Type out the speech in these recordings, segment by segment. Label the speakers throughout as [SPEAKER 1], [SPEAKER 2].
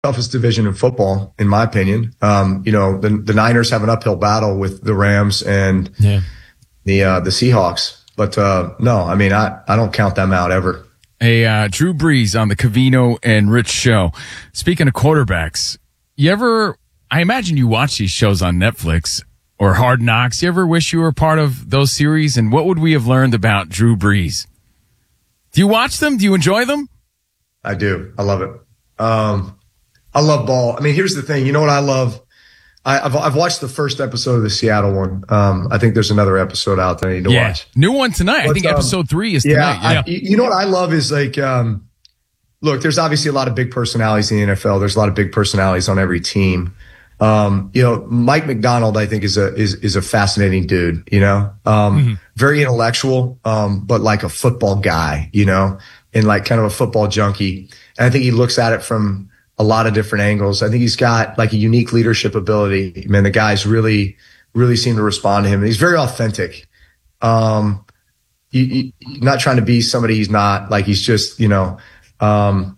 [SPEAKER 1] toughest division in football, in my opinion. The Niners have an uphill battle with the Rams and the Seahawks. But no, I mean, I don't count them out ever.
[SPEAKER 2] Hey, Drew Brees on the Covino and Rich show. Speaking of quarterbacks, I imagine you watch these shows on Netflix or Hard Knocks. You ever wish you were part of those series? And what would we have learned about Drew Brees? Do you watch them? Do you enjoy them?
[SPEAKER 1] I do. I love it. I love ball. I mean, here's the thing. You know what I love? I've watched the first episode of the Seattle one. I think there's another episode out there I need to watch.
[SPEAKER 2] New one tonight. I think episode 3 is tonight.
[SPEAKER 1] You know what I love is like, look, there's obviously a lot of big personalities in the NFL. There's a lot of big personalities on every team. Mike McDonald, I think is a fascinating dude, very intellectual, but like a football guy, and like kind of a football junkie. And I think he looks at it from a lot of different angles. I think he's got like a unique leadership ability. Man, the guys really, really seem to respond to him. And he's very authentic. Not trying to be somebody he's not. Like he's just, I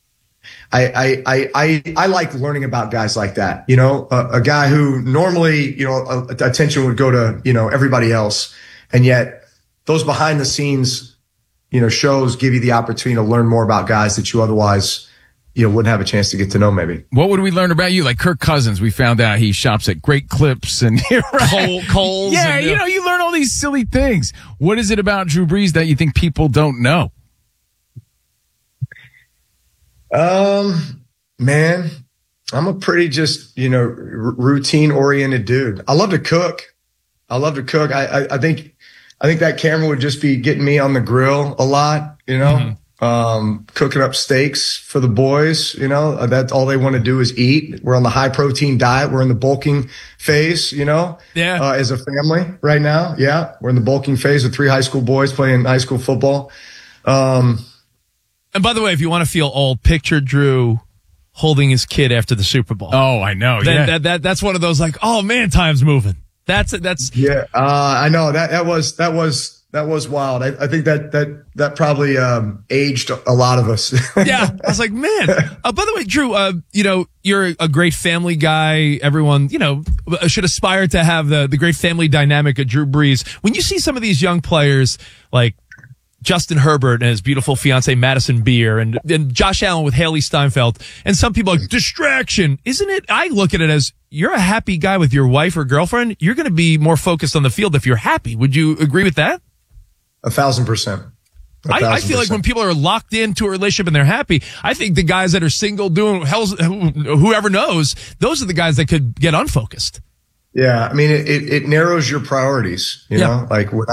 [SPEAKER 1] like learning about guys like that. A guy who normally, attention would go to, everybody else. And yet those behind the scenes, shows give you the opportunity to learn more about guys that you otherwise, wouldn't have a chance to get to know maybe.
[SPEAKER 2] What would we learn about you? Like Kirk Cousins, we found out he shops at Great Clips and
[SPEAKER 3] Kohl's.
[SPEAKER 2] Yeah,
[SPEAKER 3] and,
[SPEAKER 2] you learn all these silly things. What is it about Drew Brees that you think people don't know?
[SPEAKER 1] Man, I'm a pretty just, routine oriented dude. I love to cook. I think that camera would just be getting me on the grill a lot, cooking up steaks for the boys, that's all they want to do is eat. We're on the high protein diet. We're in the bulking phase, as a family right now. Yeah. We're in the bulking phase with 3 high school boys playing high school football.
[SPEAKER 3] And by the way, if you want to feel old, picture Drew holding his kid after the Super Bowl.
[SPEAKER 2] Oh, I know.
[SPEAKER 3] That's one of those like, oh man, time's moving.
[SPEAKER 1] Yeah. I know that was wild. I think that probably aged a lot of us.
[SPEAKER 3] Yeah, I was like, man. By the way, Drew, you're a great family guy. Everyone, should aspire to have the great family dynamic of Drew Brees. When you see some of these young players like Justin Herbert and his beautiful fiance Madison Beer and Josh Allen with Haley Steinfeld, and some people are like, distraction, isn't it? I look at it as you're a happy guy with your wife or girlfriend. You're going to be more focused on the field if you're happy. Would you agree with that?
[SPEAKER 1] 1,000%.
[SPEAKER 3] I feel like when people are locked into a relationship and they're happy, I think the guys that are single doing whoever knows, those are the guys that could get unfocused.
[SPEAKER 1] Yeah. I mean, it narrows your priorities, like when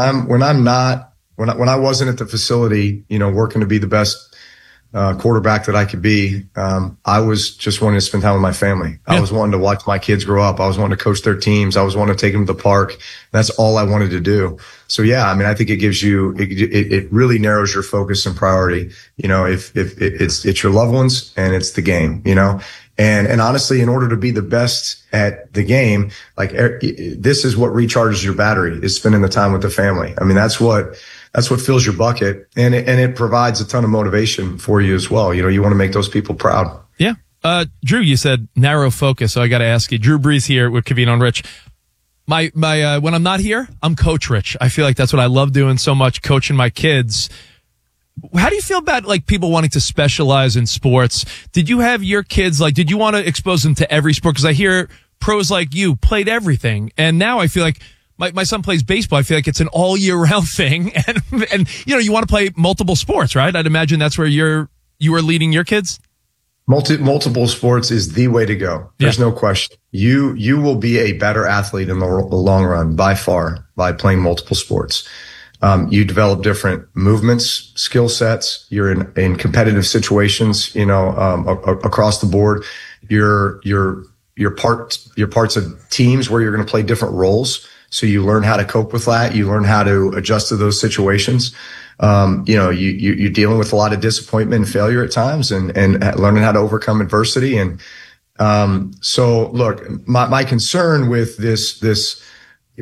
[SPEAKER 1] I wasn't at the facility, working to be the best quarterback that I could be, I was just wanting to spend time with my family. Yeah. I was wanting to watch my kids grow up. I was wanting to coach their teams. I was wanting to take them to the park. That's all I wanted to do. So yeah, I mean, I think it gives you, it really narrows your focus and priority. If it's your loved ones and it's the game, and honestly, in order to be the best at the game, like this is what recharges your battery, is spending the time with the family. I mean, that's what fills your bucket, and it provides a ton of motivation for you as well. You want to make those people proud.
[SPEAKER 3] Yeah. Drew, you said narrow focus, so I got to ask you. Drew Brees here with Covino and Rich. My when I'm not here, I'm Coach Rich. I feel like that's what I love doing so much, coaching my kids. How do you feel about like people wanting to specialize in sports? Did you have your kids did you want to expose them to every sport? Because I hear pros like you played everything, and now I feel like my son plays baseball. I feel like it's an all year round thing, and you want to play multiple sports, right? I'd imagine that's where you are leading your kids.
[SPEAKER 1] Multiple sports is the way to go. There's no question. You will be a better athlete in the long run by far by playing multiple sports. You develop different movements, skill sets. You're in competitive situations, across the board. You're parts of teams where you're going to play different roles. So you learn how to cope with that. You learn how to adjust to those situations. You're dealing with a lot of disappointment and failure at times, and learning how to overcome adversity. And so look, my concern with this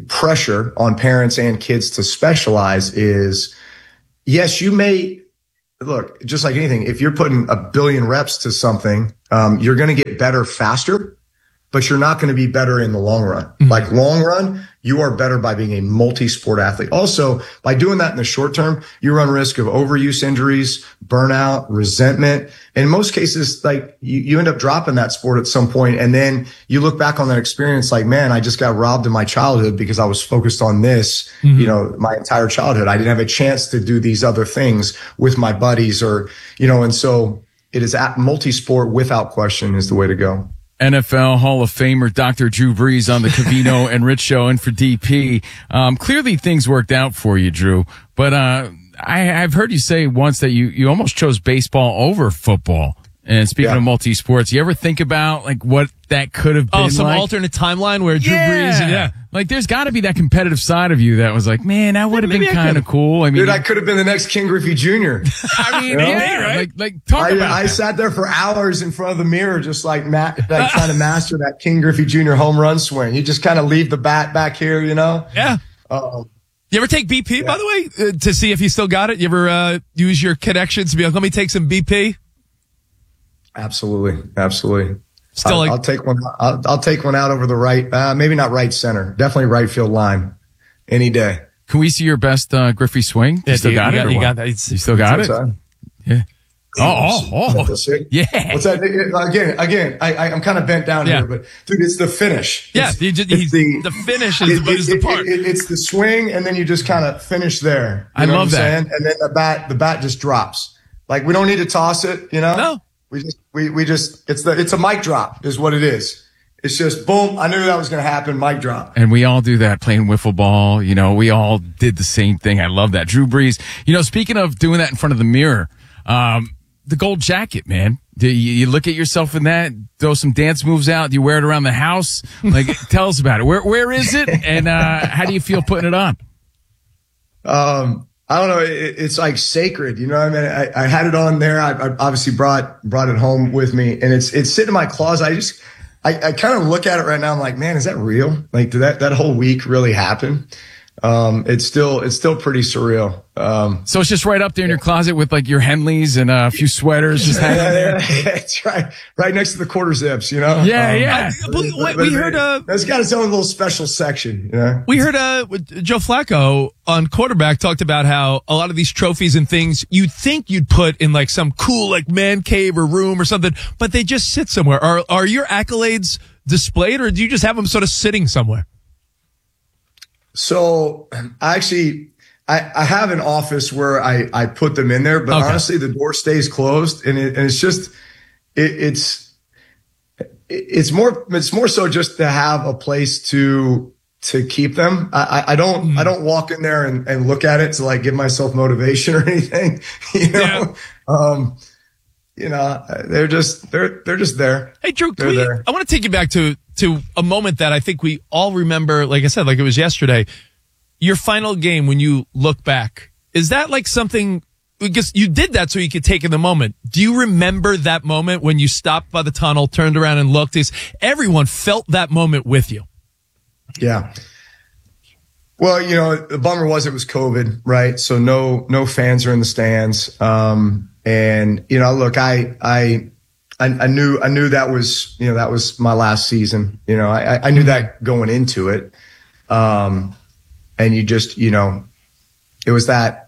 [SPEAKER 1] pressure on parents and kids to specialize is, yes, you may look, just like anything, if you're putting a billion reps to something, you're going to get better faster, but you're not going to be better in the long run. Mm-hmm. Like long run, you are better by being a multi-sport athlete. Also, by doing that in the short term, you run risk of overuse injuries, burnout, resentment. In most cases, like you end up dropping that sport at some point, and then you look back on that experience like, man, I just got robbed in my childhood because I was focused on this, my entire childhood. I didn't have a chance to do these other things with my buddies and so it is multi-sport without question is the way to go.
[SPEAKER 2] NFL Hall of Famer Dr. Drew Brees on the Covino and Rich Show, and for DP. Clearly things worked out for you, Drew, but I've heard you say once that you almost chose baseball over football. And speaking of multi-sports, you ever think about like what that could have been?
[SPEAKER 3] Oh, some alternate timeline where Drew Brees,
[SPEAKER 2] like there's got to be that competitive side of you that was like, man, that would have been kind of cool. I mean,
[SPEAKER 1] dude, I could have been the next King Griffey Jr.
[SPEAKER 2] I mean, right? Like talk about.
[SPEAKER 1] I sat there for hours in front of the mirror, just like trying to master that King Griffey Jr. home run swing. You just kind of leave the bat back here,
[SPEAKER 3] Yeah. You ever take BP, by the way, to see if you still got it? You ever use your connections to be like, let me take some BP?
[SPEAKER 1] Absolutely.
[SPEAKER 3] Still,
[SPEAKER 1] I'll take one. I'll take one out over the right, maybe not right center, definitely right field line, any day.
[SPEAKER 2] Can we see your best Griffey swing?
[SPEAKER 3] You still got it.
[SPEAKER 2] You got that. You still got it. Yeah. Oh. Yeah.
[SPEAKER 1] What's that? Again, I'm kind of bent down here, but dude, it's the finish.
[SPEAKER 3] Yeah. The finish is the part.
[SPEAKER 1] It's the swing, and then you just kind of finish there.
[SPEAKER 2] I love that.
[SPEAKER 1] Saying? And then the bat just drops. Like we don't need to toss it,
[SPEAKER 3] No.
[SPEAKER 1] We just it's a mic drop is what it is. It's just boom. I knew that was going to happen. Mic drop.
[SPEAKER 2] And we all do that playing wiffle ball. We all did the same thing. I love that. Drew Brees. Speaking of doing that in front of the mirror, the gold jacket, man. Do you look at yourself in that, throw some dance moves out? Do you wear it around the house? Like, tell us about it. Where is it? And, how do you feel putting it on?
[SPEAKER 1] I don't know. It's like sacred. You know what I mean? I had it on there. I obviously brought it home with me, and it's sitting in my closet. I kind of look at it right now. I'm like, man, is that real? Like, did that whole week really happen? It's still pretty surreal.
[SPEAKER 2] So it's just right up there in your closet with like your Henleys and a few sweaters just hanging there.
[SPEAKER 1] It's right next to the quarter zips,
[SPEAKER 2] Yeah.
[SPEAKER 3] We heard,
[SPEAKER 1] it's got its own little special section,
[SPEAKER 3] We heard, Joe Flacco on Quarterback talked about how a lot of these trophies and things you'd think you'd put in like some cool, like man cave or room or something, but they just sit somewhere. Are your accolades displayed, or do you just have them sort of sitting somewhere?
[SPEAKER 1] So I have an office where I put them in there, but honestly, the door stays closed, and it's just, it's more so just to have a place to keep them. I don't walk in there and look at it to like give myself motivation or anything, they're just there.
[SPEAKER 3] Hey, Drew,
[SPEAKER 1] there.
[SPEAKER 3] I want to take you back to a moment that I think we all remember, like I said, like it was yesterday. Your final game, when you look back, is that like something, because you did that so you could take in the moment. Do you remember that moment when you stopped by the tunnel, turned around and looked? Everyone felt that moment with you.
[SPEAKER 1] Yeah. Well, the bummer was it was COVID, right? So no fans are in the stands. And look, I knew that was my last season. I knew that going into it. And you just, it was that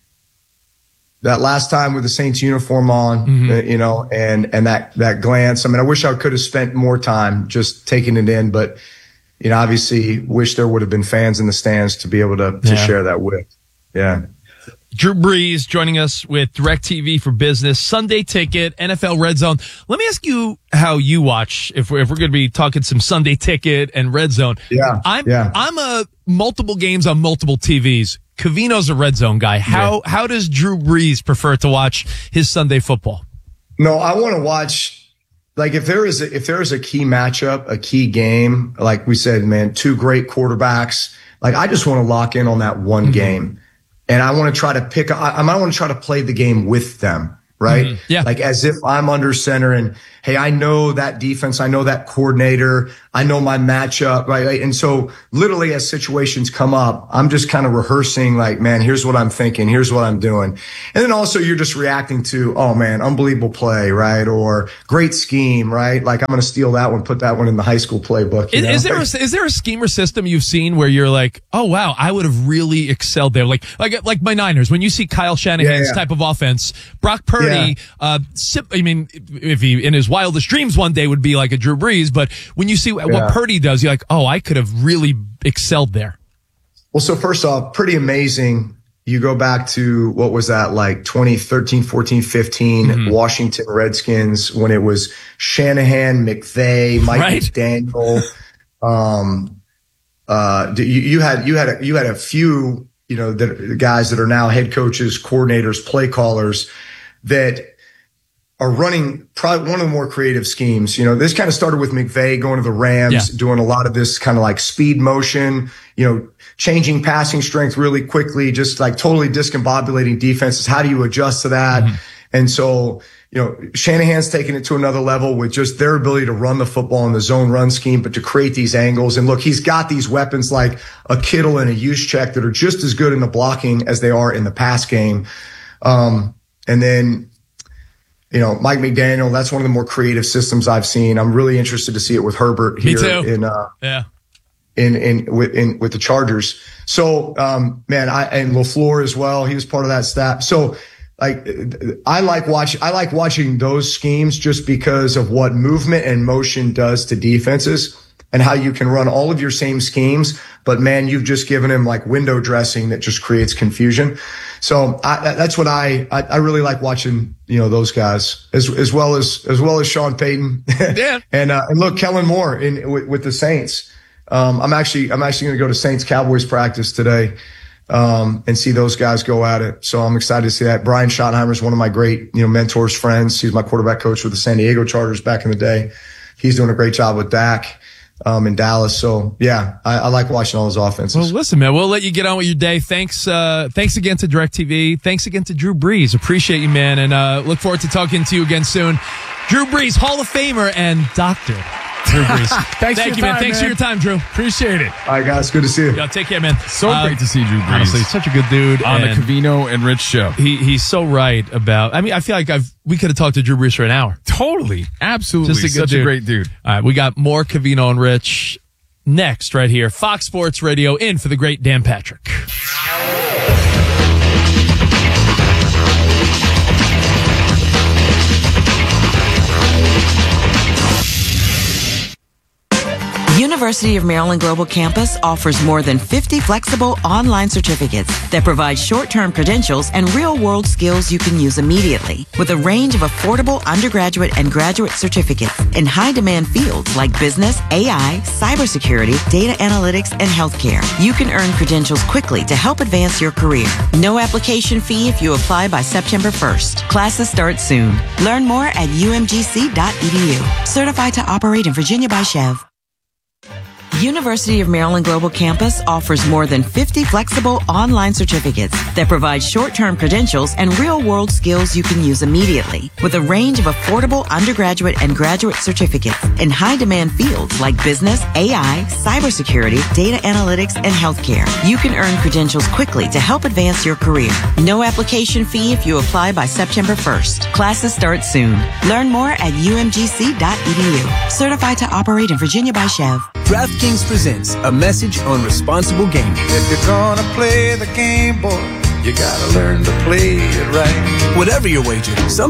[SPEAKER 1] last time with the Saints uniform on, and that glance. I mean, I wish I could have spent more time just taking it in, but obviously wish there would have been fans in the stands to be able to share that with. Yeah.
[SPEAKER 3] Drew Brees joining us with DirecTV for Business, Sunday Ticket, NFL Red Zone. Let me ask you how you watch, if we're going to be talking some Sunday Ticket and Red Zone.
[SPEAKER 1] Yeah.
[SPEAKER 3] I'm a multiple games on multiple TVs. Covino's a Red Zone guy. How does Drew Brees prefer to watch his Sunday football?
[SPEAKER 1] No, I want to watch, like if there is a key matchup, a key game, like we said, man, two great quarterbacks, like I just want to lock in on that one game. And I want to try to I want to try to play the game with them. right?
[SPEAKER 3] Mm-hmm. Yeah.
[SPEAKER 1] Like as if I'm under center and, hey, I know that defense. I know that coordinator. I know my matchup, right? And so literally as situations come up, I'm just kind of rehearsing like, man, here's what I'm thinking. Here's what I'm doing. And then also you're just reacting to, oh man, unbelievable play, right? Or great scheme, right? Like I'm going to steal that one, put that one in the high school playbook.
[SPEAKER 3] Is there a scheme or system you've seen where you're like, oh wow, I would have really excelled there? Like my Niners, when you see Kyle Shanahan's type of offense, Brock Purdy, I mean, if he in his wildest dreams one day would be like a Drew Brees, but when you see what Purdy does, you're like, oh, I could have really excelled there.
[SPEAKER 1] Well, so first off, pretty amazing. You go back to, what was that, like 2013, 14, 15, Washington Redskins, when it was Shanahan, McVay, Mike McDaniel. You had a few, the guys that are now head coaches, coordinators, play callers that are running probably one of the more creative schemes. This kind of started with McVay going to the Rams, doing a lot of this kind of like speed motion, changing passing strength really quickly, just like totally discombobulating defenses. How do you adjust to that? Mm-hmm. And so, Shanahan's taking it to another level with just their ability to run the football in the zone run scheme, but to create these angles. And look, he's got these weapons like a Kittle and a Juszczyk that are just as good in the blocking as they are in the pass game. And then, Mike McDaniel, that's one of the more creative systems I've seen. I'm really interested to see it with Herbert here with the Chargers. So, and LaFleur as well. He was part of that staff. So, I like watching those schemes just because of what movement and motion does to defenses and how you can run all of your same schemes. But man, you've just given him like window dressing that just creates confusion. So that's what I really like watching, those guys as well as Sean Payton.
[SPEAKER 3] Yeah.
[SPEAKER 1] and look, Kellen Moore with the Saints. I'm actually going to go to Saints Cowboys practice today, and see those guys go at it. So I'm excited to see that. Brian Schottenheimer is one of my great, mentors, friends. He's my quarterback coach with the San Diego Chargers back in the day. He's doing a great job with Dak. In Dallas. So yeah, I like watching all those offenses.
[SPEAKER 3] Well, listen, man, we'll let you get on with your day. Thanks again to DirecTV. Thanks again to Drew Brees. Appreciate you, man. And, look forward to talking to you again soon. Drew Brees, Hall of Famer and Dr. Drew Brees. Thank you, man. Thanks for your time, Drew.
[SPEAKER 2] Appreciate it.
[SPEAKER 1] All right, guys. Good to see you.
[SPEAKER 3] Yeah, take care, man.
[SPEAKER 2] So great to see Drew Brees.
[SPEAKER 3] Honestly, such a good dude.
[SPEAKER 2] On the Covino and Rich show.
[SPEAKER 3] He's so right about, I feel like we could have talked to Drew Brees for an hour.
[SPEAKER 2] Totally. Absolutely.
[SPEAKER 3] Just
[SPEAKER 2] Such a great dude.
[SPEAKER 3] All right. We got more Covino and Rich next right here. Fox Sports Radio in for the great Dan Patrick.
[SPEAKER 4] University of Maryland Global Campus offers more than 50 flexible online certificates that provide short-term credentials and real-world skills you can use immediately. With a range of affordable undergraduate and graduate certificates in high-demand fields like business, AI, cybersecurity, data analytics, and healthcare, you can earn credentials quickly to help advance your career. No application fee if you apply by September 1st. Classes start soon. Learn more at umgc.edu. Certified to operate in Virginia by Chev. University of Maryland Global Campus offers more than 50 flexible online certificates that provide short-term credentials and real-world skills you can use immediately. With a range of affordable undergraduate and graduate certificates in high-demand fields like business, AI, cybersecurity, data analytics, and healthcare, you can earn credentials quickly to help advance your career. No application fee if you apply by September 1st. Classes start soon. Learn more at umgc.edu. Certified to operate in Virginia by Chev.
[SPEAKER 5] DraftKings presents a message on responsible gaming.
[SPEAKER 6] If you're gonna play the game, boy, you gotta learn to play it right.
[SPEAKER 5] Whatever your wager, some